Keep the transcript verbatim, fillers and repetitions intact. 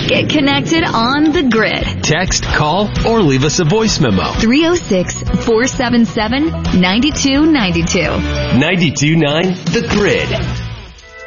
Get connected on the grid. Text, call, or leave us a voice memo. three oh six, four seven seven, nine two nine two. ninety-two point nine The Grid.